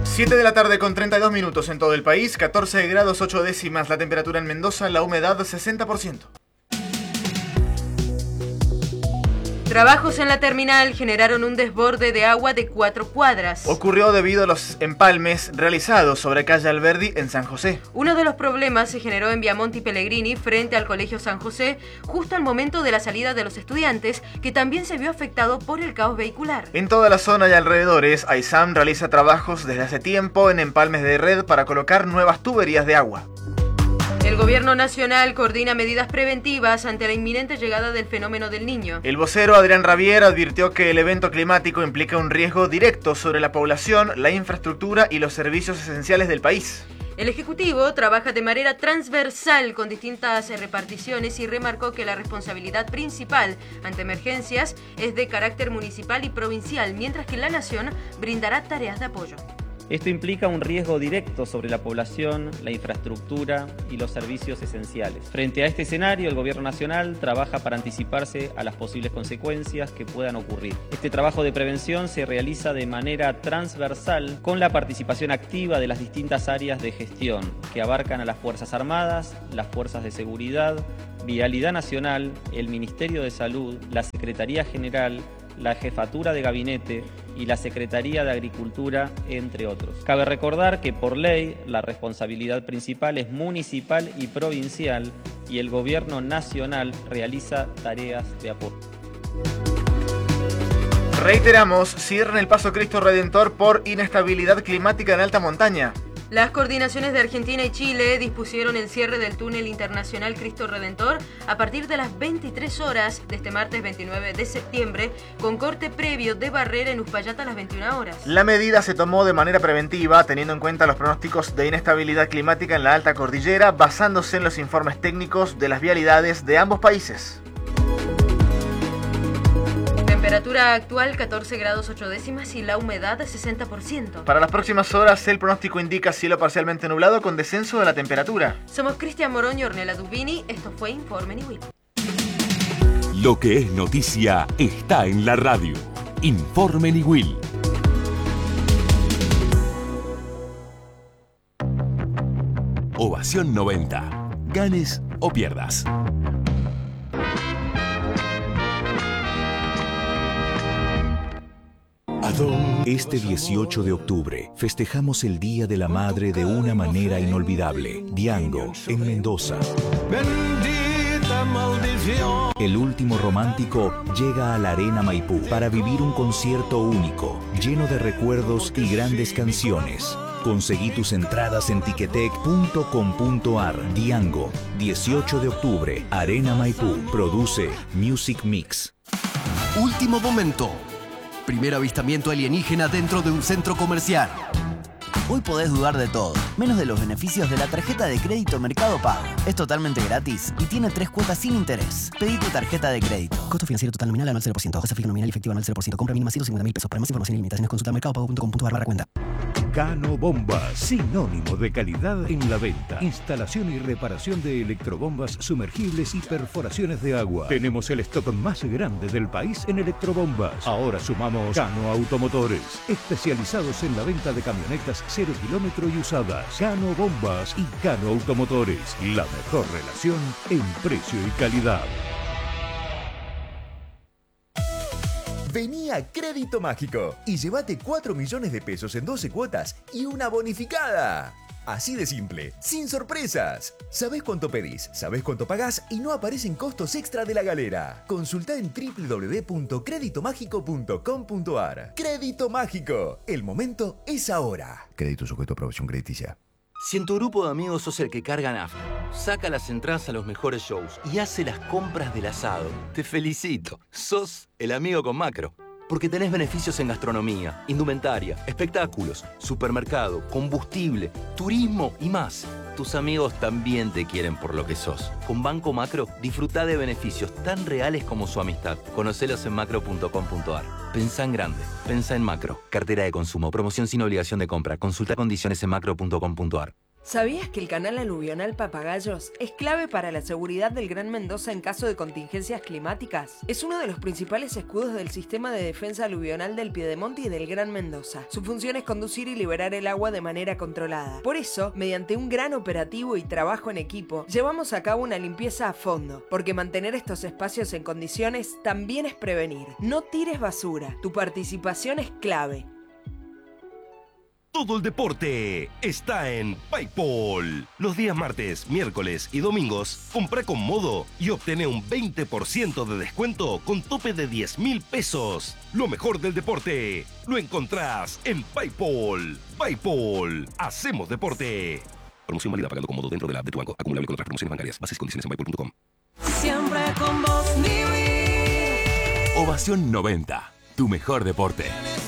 7 de la tarde con 32 minutos en todo el país, 14 grados 8 décimas la temperatura en Mendoza, la humedad 60%. Trabajos en la terminal generaron un desborde de agua de 4 cuadras. Ocurrió debido a los empalmes realizados sobre calle Alberdi en San José. Uno de los problemas se generó en Viamonte Pellegrini, frente al Colegio San José, justo al momento de la salida de los estudiantes, que también se vio afectado por el caos vehicular. En toda la zona y alrededores, AISAM realiza trabajos desde hace tiempo en empalmes de red para colocar nuevas tuberías de agua. El gobierno nacional coordina medidas preventivas ante la inminente llegada del fenómeno del Niño. El vocero Adrián Rabier advirtió que el evento climático implica un riesgo directo sobre la población, la infraestructura y los servicios esenciales del país. El Ejecutivo trabaja de manera transversal con distintas reparticiones y remarcó que la responsabilidad principal ante emergencias es de carácter municipal y provincial, mientras que la Nación brindará tareas de apoyo. Esto implica un riesgo directo sobre la población, la infraestructura y los servicios esenciales. Frente a este escenario, el Gobierno Nacional trabaja para anticiparse a las posibles consecuencias que puedan ocurrir. Este trabajo de prevención se realiza de manera transversal con la participación activa de las distintas áreas de gestión, que abarcan a las Fuerzas Armadas, las Fuerzas de Seguridad, Vialidad Nacional, el Ministerio de Salud, la Secretaría General, la Jefatura de Gabinete y la Secretaría de Agricultura, entre otros. Cabe recordar que por ley la responsabilidad principal es municipal y provincial y el Gobierno Nacional realiza tareas de apoyo. Reiteramos, cierran el Paso Cristo Redentor por inestabilidad climática en alta montaña. Las coordinaciones de Argentina y Chile dispusieron el cierre del túnel internacional Cristo Redentor a partir de las 23 horas de este martes 29 de septiembre, con corte previo de barrera en Uspallata a las 21 horas. La medida se tomó de manera preventiva, teniendo en cuenta los pronósticos de inestabilidad climática en la alta cordillera, basándose en los informes técnicos de las vialidades de ambos países. Temperatura actual 14 grados 8 décimas y la humedad 60%. Para las próximas horas el pronóstico indica cielo parcialmente nublado con descenso de la temperatura. Somos Cristian Morón y Ornella Dubini, esto fue Informe Niwil. Lo que es noticia está en la radio. Informe Niwil. Ovación 90. Ganes o pierdas. Este 18 de octubre festejamos el Día de la Madre de una manera inolvidable. Diango, en Mendoza. El último romántico llega a la Arena Maipú para vivir un concierto único, lleno de recuerdos y grandes canciones. Conseguí tus entradas en tiquetec.com.ar. Diango, 18 de octubre, Arena Maipú. Produce Music Mix. Último momento. Primer avistamiento alienígena dentro de un centro comercial. Hoy podés dudar de todo, menos de los beneficios de la tarjeta de crédito Mercado Pago. Es totalmente gratis y tiene 3 cuotas sin interés. Pedí tu tarjeta de crédito. Costo financiero total nominal anual 0%. Tasa fija nominal y efectiva anual 0%. Compra mínima 150.000 pesos. Para más información y limitaciones consulta mercadopago.com.ar/cuenta. Cano Bombas, sinónimo de calidad en la venta. Instalación y reparación de electrobombas sumergibles y perforaciones de agua. Tenemos el stock más grande del país en electrobombas. Ahora sumamos Cano Automotores, especializados en la venta de camionetas 0 kilómetro y usadas. Cano Bombas y Cano Automotores, la mejor relación en precio y calidad. Vení a Crédito Mágico y llévate 4 millones de pesos en 12 cuotas y una bonificada. Así de simple, sin sorpresas. Sabés cuánto pedís, sabés cuánto pagás y no aparecen costos extra de la galera. Consultá en www.creditomágico.com.ar. Crédito Mágico, el momento es ahora. Crédito sujeto a aprobación crediticia. Si en tu grupo de amigos sos el que carga nafta, saca las entradas a los mejores shows y hace las compras del asado, te felicito. Sos el amigo con Macro. Porque tenés beneficios en gastronomía, indumentaria, espectáculos, supermercado, combustible, turismo y más. Tus amigos también te quieren por lo que sos. Con Banco Macro, disfrutá de beneficios tan reales como su amistad. Conocelos en macro.com.ar. Pensá en grande. Pensá en Macro. Cartera de consumo. Promoción sin obligación de compra. Consulta condiciones en macro.com.ar. ¿Sabías que el canal aluvional Papagayos es clave para la seguridad del Gran Mendoza en caso de contingencias climáticas? Es uno de los principales escudos del sistema de defensa aluvional del Piedemonte y del Gran Mendoza. Su función es conducir y liberar el agua de manera controlada. Por eso, mediante un gran operativo y trabajo en equipo, llevamos a cabo una limpieza a fondo, porque mantener estos espacios en condiciones también es prevenir. No tires basura. Tu participación es clave. Todo el deporte está en PayPal. Los días martes, miércoles y domingos, compra con Modo y obtené un 20% de descuento con tope de 10.000 pesos. Lo mejor del deporte lo encontrás en PayPal. PayPal, hacemos deporte. Promoción válida pagando con Modo dentro de la app de tu banco. Acumulable con otras promociones bancarias. Bases y condiciones en paypal.com. Siempre con vos, mi vida. Ovación 90. Tu mejor deporte.